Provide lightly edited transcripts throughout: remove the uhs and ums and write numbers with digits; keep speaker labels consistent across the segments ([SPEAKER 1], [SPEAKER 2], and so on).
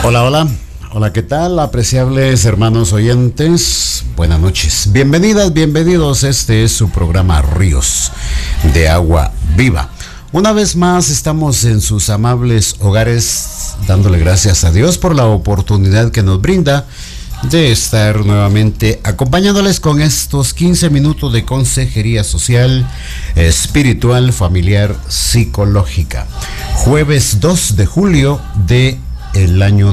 [SPEAKER 1] Hola, hola. Hola, ¿qué tal? Apreciables hermanos oyentes, buenas noches. Bienvenidas, bienvenidos. Este es su programa Ríos de Agua Viva. Una vez más estamos en sus amables hogares dándole gracias a Dios por la oportunidad que nos brinda de estar nuevamente acompañándoles con estos 15 minutos de consejería social, espiritual, familiar, psicológica. Jueves 2 de julio de el año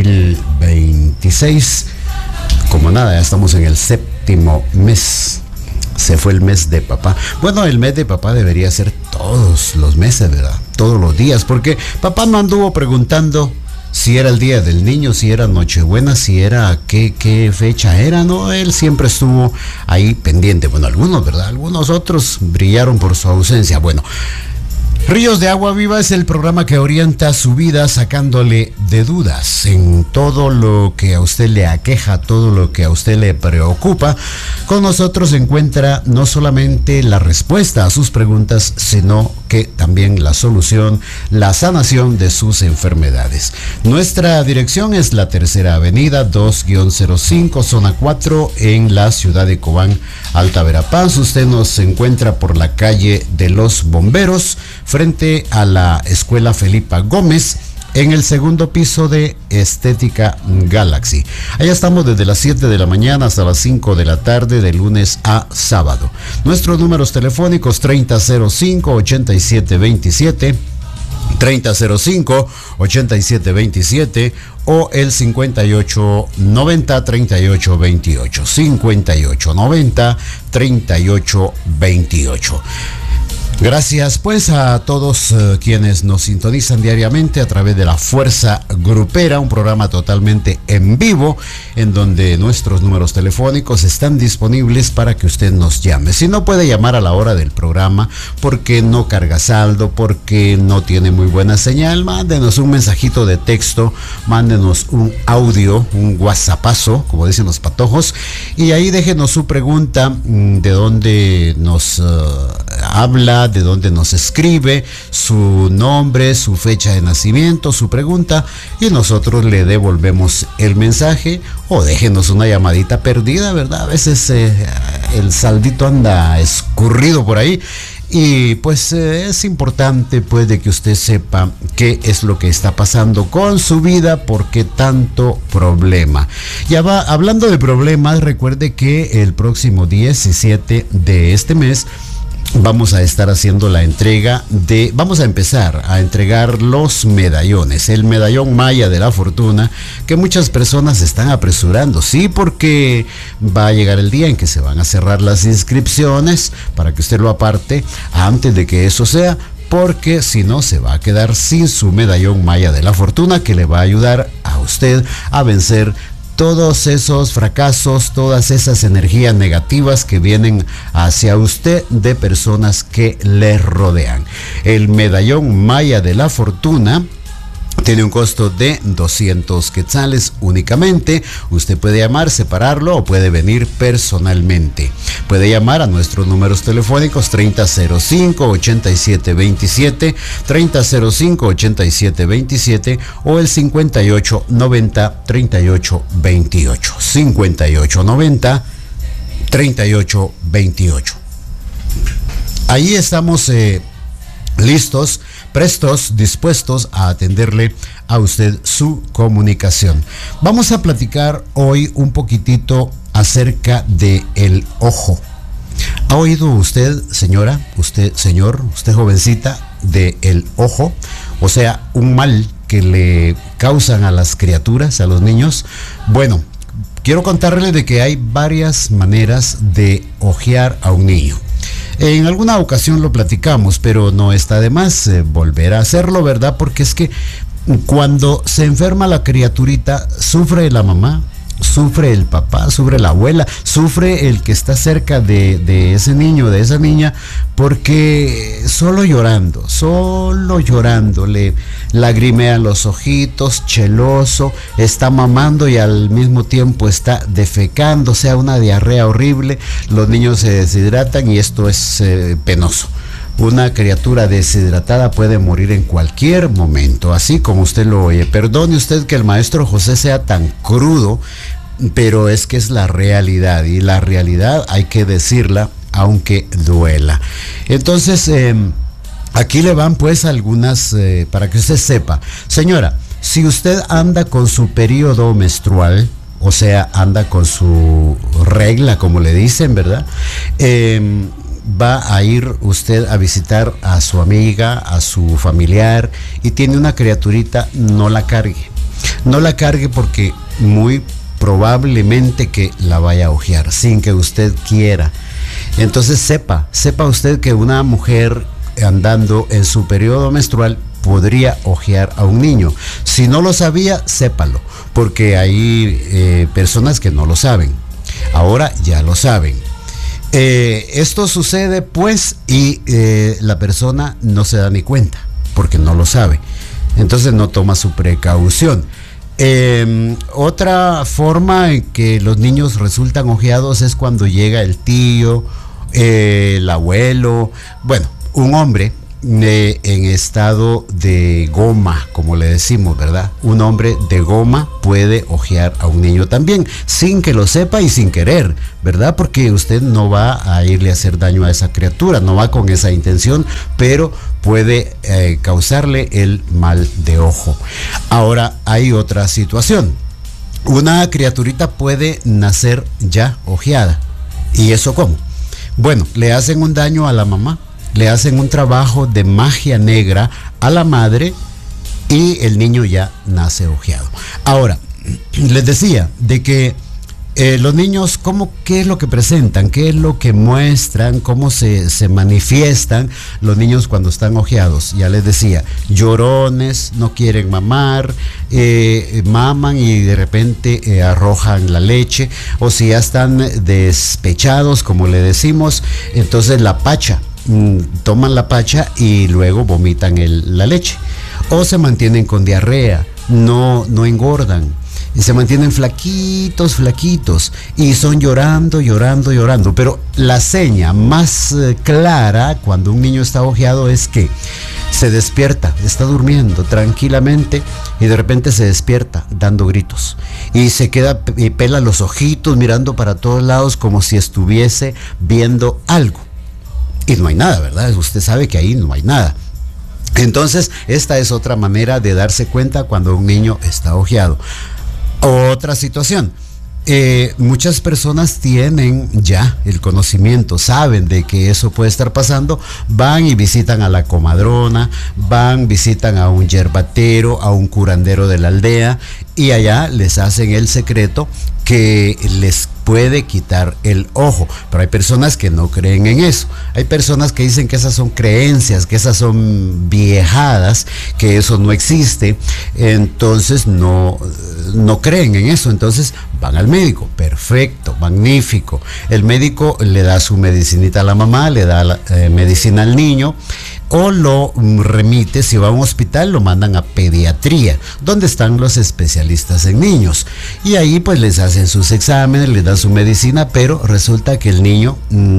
[SPEAKER 1] 2026. Como nada, ya estamos en el séptimo mes. Se fue el mes de papá. Bueno, el mes de papá debería ser todos los meses, ¿verdad? Todos los días, porque papá no anduvo preguntando si era el día del niño, si era Nochebuena, si era qué fecha era, ¿no? Él siempre estuvo ahí pendiente. Bueno, algunos, ¿verdad? Algunos otros brillaron por su ausencia. Bueno, Ríos de Agua Viva es el programa que orienta su vida sacándole de dudas en todo lo que a usted le aqueja, todo lo que a usted le preocupa. Con nosotros encuentra no solamente la respuesta a sus preguntas, sino que también la solución, la sanación de sus enfermedades. Nuestra dirección es la Tercera Avenida 2-05, zona 4, en la ciudad de Cobán, Alta Verapaz. Usted nos encuentra por la calle de los Bomberos, frente a la Escuela Felipa Gómez, en el segundo piso de Estética Galaxy. Allá estamos desde las 7 de la mañana hasta las 5 de la tarde, de lunes a sábado. Nuestros números telefónicos 3005-8727, 3005-8727 o el 5890-3828, 5890-3828. Gracias pues a todos quienes nos sintonizan diariamente a través de La Fuerza Grupera, un programa totalmente en vivo en donde nuestros números telefónicos están disponibles para que usted nos llame. Si no puede llamar a la hora del programa porque no carga saldo, porque no tiene muy buena señal, mándenos un mensajito de texto, mándenos un audio, un whatsappazo, como dicen los patojos, y ahí déjenos su pregunta, de dónde nos habla, de dónde nos escribe, su nombre, su fecha de nacimiento, su pregunta, y nosotros le devolvemos el mensaje, o déjenos una llamadita perdida, ¿verdad? A veces el saldito anda escurrido por ahí, y pues es importante pues de que usted sepa qué es lo que está pasando con su vida, por qué tanto problema. Ya va, hablando de problemas, recuerde que el próximo 17 de este mes vamos a estar haciendo la entrega vamos a empezar a entregar los medallones, el medallón Maya de la Fortuna, que muchas personas están apresurando, sí, porque va a llegar el día en que se van a cerrar las inscripciones para que usted lo aparte antes de que eso sea, porque si no se va a quedar sin su medallón Maya de la Fortuna, que le va a ayudar a usted a vencer todos esos fracasos, todas esas energías negativas que vienen hacia usted de personas que le rodean. El medallón Maya de la Fortuna tiene un costo de 200 quetzales únicamente. Usted puede llamar, separarlo, o puede venir personalmente. Puede llamar a nuestros números telefónicos 3005-8727, 3005-8727 o el 5890-3828, 5890-3828. Ahí estamos listos, prestos, dispuestos a atenderle a usted su comunicación. Vamos a platicar hoy un poquitito acerca de el ojo. ¿Ha oído usted, señora, usted, señor, usted, jovencita, de el ojo? O sea, un mal que le causan a las criaturas, a los niños. Bueno, quiero contarle de que hay varias maneras de ojear a un niño. En alguna ocasión lo platicamos, pero no está de más volver a hacerlo, ¿verdad? Porque es que cuando se enferma la criaturita, sufre la mamá, sufre el papá, sufre la abuela, sufre el que está cerca de ese niño, de esa niña, porque solo llorando le lagrimean los ojitos, cheloso, está mamando y al mismo tiempo está defecando, o sea, una diarrea horrible. Los niños se deshidratan y esto es penoso. Una criatura deshidratada puede morir en cualquier momento, así como usted lo oye. Perdone usted que el maestro José sea tan crudo, pero es que es la realidad, y la realidad hay que decirla aunque duela. Entonces, aquí le van pues algunas, para que usted sepa. Señora, si usted anda con su periodo menstrual, o sea, anda con su regla, como le dicen, ¿verdad? Va a ir usted a visitar a su amiga, a su familiar, y tiene una criaturita, no la cargue. No la cargue porque muy probablemente que la vaya a ojear sin que usted quiera. Entonces sepa usted que una mujer andando en su periodo menstrual podría ojear a un niño. Si no lo sabía, sépalo, porque hay personas que no lo saben. Ahora ya lo saben. Esto sucede pues y la persona no se da ni cuenta porque no lo sabe. Entonces no toma su precaución. Otra forma en que los niños resultan ojeados es cuando llega el tío, el abuelo, bueno, un hombre en estado de goma, como le decimos, ¿verdad? Un hombre de goma puede ojear a un niño también, sin que lo sepa y sin querer, ¿verdad? Porque usted no va a irle a hacer daño a esa criatura, no va con esa intención, pero puede causarle el mal de ojo. Ahora, hay otra situación. Una criaturita puede nacer ya ojeada. ¿Y eso cómo? Bueno, le hacen un daño a la mamá, le hacen un trabajo de magia negra a la madre y el niño ya nace ojeado. Ahora, les decía de que los niños, ¿qué es lo que presentan? ¿Qué es lo que muestran? ¿Cómo se manifiestan los niños cuando están ojeados? Ya les decía, llorones, no quieren mamar, maman y de repente arrojan la leche, o si ya están despechados, como le decimos, entonces la pacha, toman la pacha y luego vomitan la leche, o se mantienen con diarrea, no engordan, y se mantienen flaquitos y son llorando, pero la seña más clara cuando un niño está ojeado es que se despierta, está durmiendo tranquilamente y de repente se despierta dando gritos y se queda y pela los ojitos mirando para todos lados como si estuviese viendo algo y no hay nada, ¿verdad? Usted sabe que ahí no hay nada. Entonces esta es otra manera de darse cuenta cuando un niño está ojeado. Otra situación, muchas personas tienen ya el conocimiento, saben de que eso puede estar pasando, van y visitan a la comadrona, visitan a un yerbatero, a un curandero de la aldea, y allá les hacen el secreto que les puede quitar el ojo, pero hay personas que no creen en eso, hay personas que dicen que esas son creencias, que esas son viejadas, que eso no existe, entonces no creen en eso, entonces van al médico, perfecto, magnífico, el médico le da su medicinita a la mamá, le da la medicina al niño, o lo remite, si va a un hospital lo mandan a pediatría, donde están los especialistas en niños, y ahí pues les hacen sus exámenes, les dan su medicina, pero resulta que el niño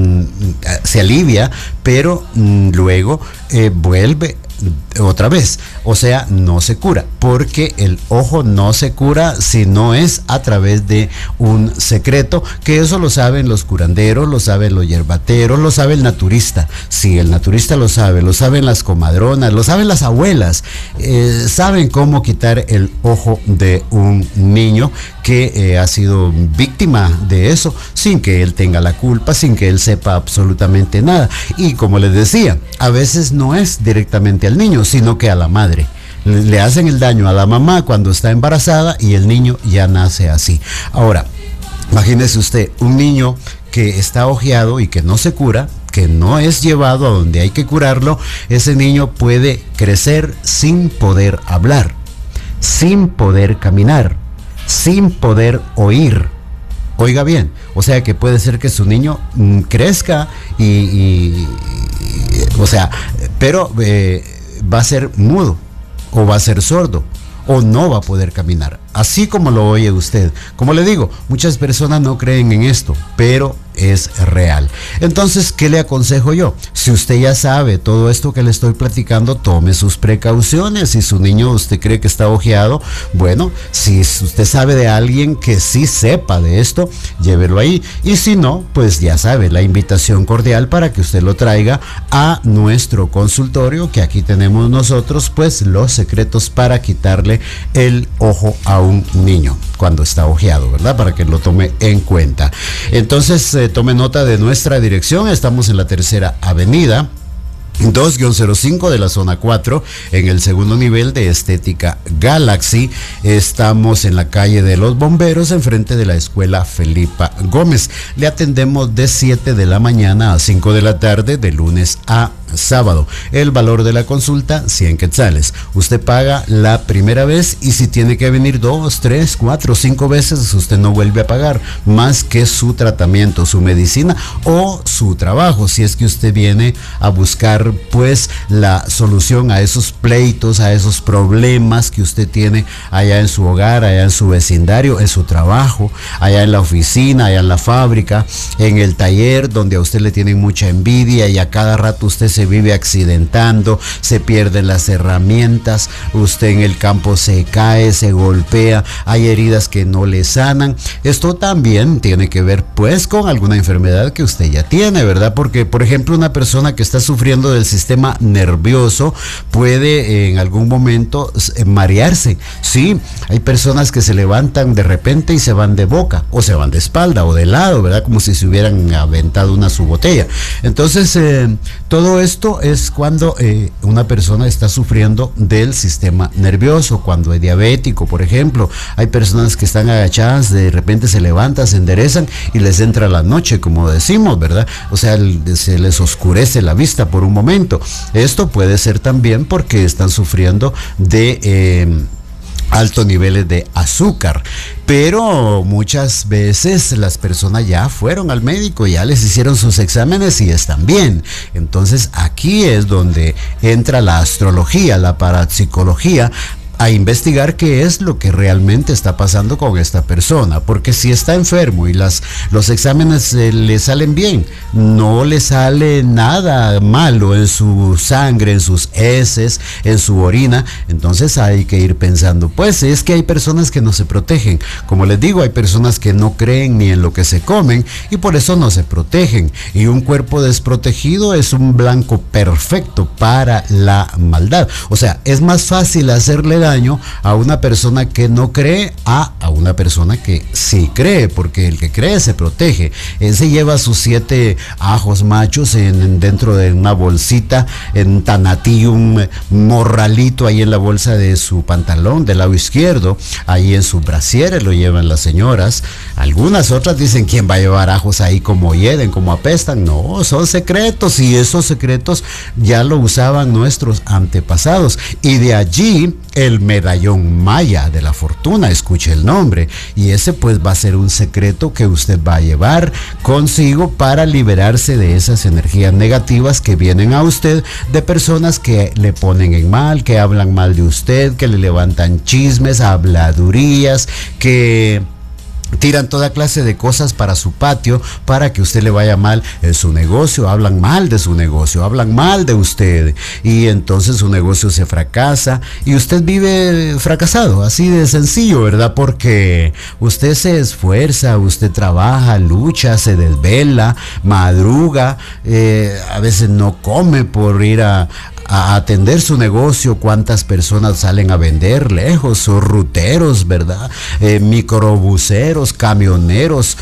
[SPEAKER 1] se alivia, pero luego vuelve otra vez, o sea, no se cura, porque el ojo no se cura si no es a través de un secreto, que eso lo saben los curanderos, lo saben los yerbateros, lo sabe el naturista, sí, el naturista lo saben las comadronas, lo saben las abuelas, saben cómo quitar el ojo de un niño que ha sido víctima de eso, sin que él tenga la culpa, sin que él sepa absolutamente nada, y como les decía, a veces no es directamente al niño, sino que a la madre. Le hacen el daño a la mamá cuando está embarazada y el niño ya nace así. Ahora, imagínese usted, un niño que está ojeado y que no se cura, que no es llevado a donde hay que curarlo, ese niño puede crecer sin poder hablar, sin poder caminar, sin poder oír. Oiga bien, o sea que puede ser que su niño crezca o sea, pero va a ser mudo, o va a ser sordo, o no va a poder caminar. así como lo oye usted. Como le digo, muchas personas no creen en esto, pero es real. Entonces, ¿qué le aconsejo yo? Si usted ya sabe todo esto que le estoy platicando, tome sus precauciones. Si su niño usted cree que está ojeado, bueno, si usted sabe de alguien que sí sepa de esto, llévelo ahí. Y si no, pues ya sabe, la invitación cordial para que usted lo traiga a nuestro consultorio, que aquí tenemos nosotros, pues los secretos para quitarle el ojo a un niño cuando está ojeado, ¿verdad? Para que lo tome en cuenta. Entonces, tome nota de nuestra dirección. Estamos en la Tercera Avenida 2-05 de la zona 4, en el segundo nivel de Estética Galaxy. Estamos en la calle de los Bomberos, enfrente de la escuela Felipa Gómez. Le atendemos de 7 de la mañana a 5 de la tarde, de lunes a sábado. El valor de la consulta, 100 quetzales. Usted paga la primera vez y si tiene que venir 2, 3, 4, 5 veces, usted no vuelve a pagar más que su tratamiento, su medicina o su trabajo. Si es que usted viene a buscar pues la solución a esos pleitos, a esos problemas que usted tiene allá en su hogar, allá en su vecindario, en su trabajo, allá en la oficina, allá en la fábrica, en el taller donde a usted le tienen mucha envidia y a cada rato usted se vive accidentando, se pierden las herramientas, usted en el campo se cae, se golpea, hay heridas que no le sanan. Esto también tiene que ver pues con alguna enfermedad que usted ya tiene, ¿verdad? Porque por ejemplo una persona que está sufriendo del sistema nervioso puede en algún momento marearse. Sí, hay personas que se levantan de repente y se van de boca o se van de espalda o de lado, ¿verdad? Como si se hubieran aventado una su botella. Entonces todo esto es cuando una persona está sufriendo del sistema nervioso, cuando es diabético, por ejemplo. Hay personas que están agachadas, de repente se levantan, se enderezan y les entra la noche, como decimos, ¿verdad? O sea, se les oscurece la vista por un momento. Esto puede ser también porque están sufriendo de altos niveles de azúcar, pero muchas veces las personas ya fueron al médico, ya les hicieron sus exámenes y están bien. Entonces aquí es donde entra la astrología, la parapsicología, a investigar qué es lo que realmente está pasando con esta persona, porque si está enfermo y los exámenes le salen bien, no le sale nada malo en su sangre, en sus heces, en su orina, entonces hay que ir pensando, pues es que hay personas que no se protegen, como les digo, hay personas que no creen ni en lo que se comen y por eso no se protegen, y un cuerpo desprotegido es un blanco perfecto para la maldad. O sea, es más fácil hacerle daño a una persona que no cree a una persona que sí cree, porque el que cree se protege. Él se lleva sus 7 ajos machos dentro de una bolsita, en tanatí, un morralito ahí en la bolsa de su pantalón del lado izquierdo, ahí en su brasier lo llevan las señoras. Algunas otras dicen, ¿quién va a llevar ajos ahí como hieden, como apestan? No, son secretos, y esos secretos ya lo usaban nuestros antepasados, y de allí el medallón maya de la fortuna, escuche el nombre, y ese pues va a ser un secreto que usted va a llevar consigo para liberarse de esas energías negativas que vienen a usted de personas que le ponen en mal, que hablan mal de usted, que le levantan chismes, habladurías, que tiran toda clase de cosas para su patio para que usted le vaya mal en su negocio. Hablan mal de su negocio, hablan mal de usted, y entonces su negocio se fracasa y usted vive fracasado, así de sencillo, ¿verdad? Porque usted se esfuerza, usted trabaja, lucha, se desvela, madruga, a veces no come por ir a atender su negocio. ¿Cuántas personas salen a vender lejos? Son ruteros, ¿verdad? Microbuseros, camioneros,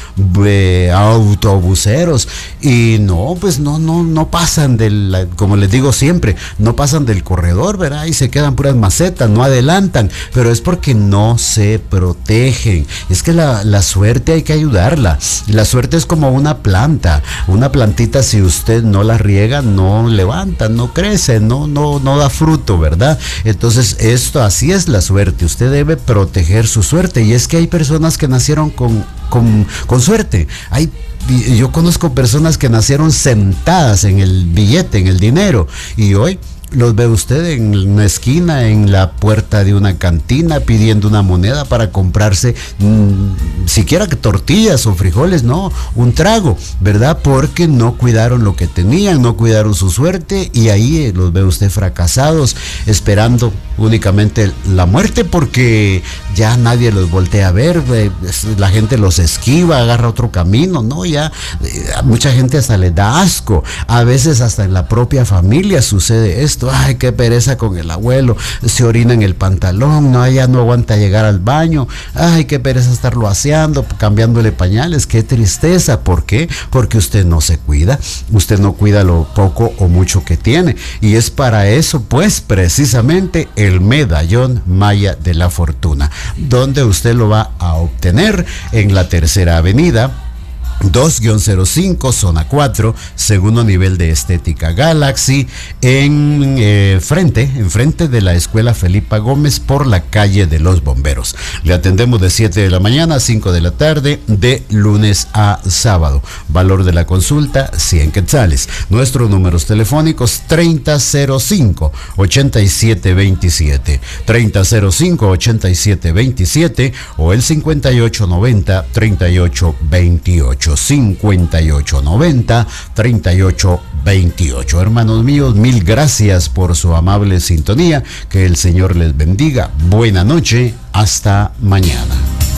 [SPEAKER 1] autobuseros, y no, pues no pasan como les digo siempre, no pasan del corredor, ¿verdad? Y se quedan puras macetas, no adelantan, pero es porque no se protegen. Es que la suerte hay que ayudarla. La suerte es como una plantita, si usted no la riega, no levanta, no crece, no da fruto, ¿verdad? Entonces así es la suerte. Usted debe proteger su suerte, y es que hay personas que nacieron con suerte. Yo conozco personas que nacieron sentadas en el billete, en el dinero, y hoy los ve usted en una esquina, en la puerta de una cantina, pidiendo una moneda para comprarse siquiera que tortillas o frijoles, no, un trago, ¿verdad? Porque no cuidaron lo que tenían, no cuidaron su suerte, y ahí los ve usted fracasados, esperando únicamente la muerte, porque ya nadie los voltea a ver, la gente los esquiva, agarra otro camino, ¿no? Ya a mucha gente hasta les da asco, a veces hasta en la propia familia sucede esto. Ay, qué pereza con el abuelo, se orina en el pantalón, no, ya no aguanta llegar al baño, ay, qué pereza estarlo aseando, cambiándole pañales, qué tristeza. ¿Por qué? Porque usted no se cuida, usted no cuida lo poco o mucho que tiene, y es para eso, pues, precisamente el medallón Maya de la Fortuna, donde usted lo va a obtener en la Tercera Avenida 2-05, zona 4, segundo nivel de Estética Galaxy, en frente de la Escuela Felipa Gómez, por la calle de los Bomberos. Le atendemos de 7 de la mañana a 5 de la tarde, de lunes a sábado. Valor de la consulta, 100 quetzales. Nuestros números telefónicos: 3005-8727, 3005-8727 o el 5890-3828. 5890-3828. Hermanos míos, mil gracias por su amable sintonía. Que el Señor les bendiga. Buena noche. Hasta mañana.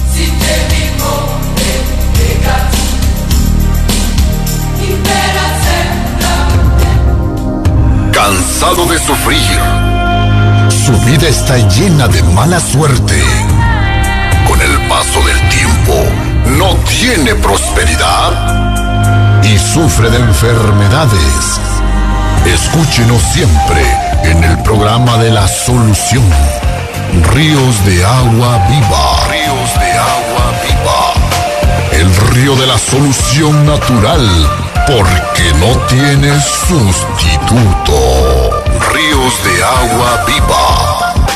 [SPEAKER 2] Cansado de sufrir. Su vida está llena de mala suerte. Con el paso del tiempo, no tiene prosperidad y sufre de enfermedades. Escúchenos siempre en el programa de la solución. Ríos de agua viva. Ríos de agua viva. El río de la solución natural, porque no tiene sustituto. Ríos de agua viva.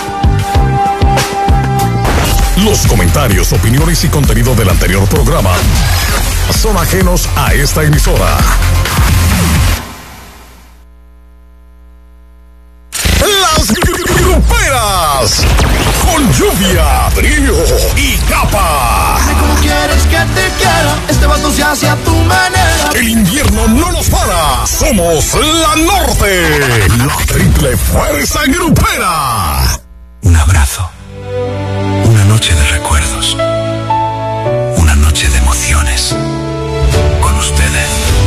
[SPEAKER 2] Los comentarios, opiniones y contenido del anterior programa son ajenos a esta emisora. Las gruperas, con lluvia, frío y capa.
[SPEAKER 3] ¿Cómo quieres que te quiera? Este vato se hace a tu manera.
[SPEAKER 2] El invierno no nos para. Somos la Norte, la triple fuerza grupera.
[SPEAKER 4] Un abrazo. Una noche de recuerdos, una noche de emociones, con ustedes.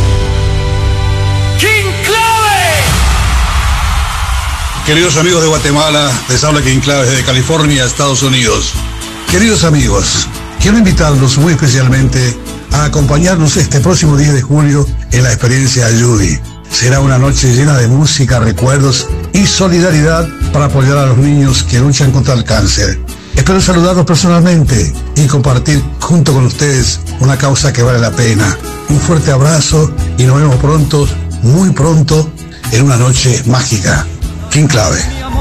[SPEAKER 3] ¡King Clave!
[SPEAKER 5] Queridos amigos de Guatemala, les habla King Clave desde California, Estados Unidos. Queridos amigos, quiero invitarlos muy especialmente a acompañarnos este próximo 10 de julio en la experiencia Judy. Será una noche llena de música, recuerdos y solidaridad para apoyar a los niños que luchan contra el cáncer. Espero saludarlos personalmente y compartir junto con ustedes una causa que vale la pena. Un fuerte abrazo y nos vemos pronto, muy pronto, en una noche mágica. King Clave.